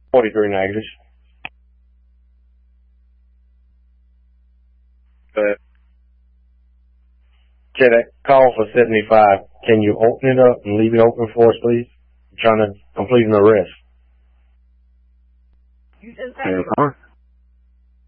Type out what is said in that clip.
43 negatives. But okay, that call for 75. Can you open it up and leave it open for us, please? I'm trying to complete an arrest. You just